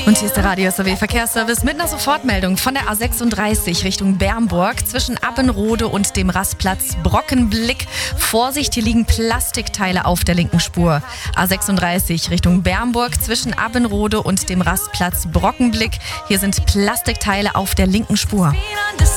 Und hier ist der Radio SAW Verkehrsservice mit einer Sofortmeldung von der A36 Richtung Bernburg zwischen Abbenrode und dem Rastplatz Brockenblick. Vorsicht, hier liegen Plastikteile auf der linken Spur. A36 Richtung Bernburg zwischen Abbenrode und dem Rastplatz Brockenblick. Hier sind Plastikteile auf der linken Spur.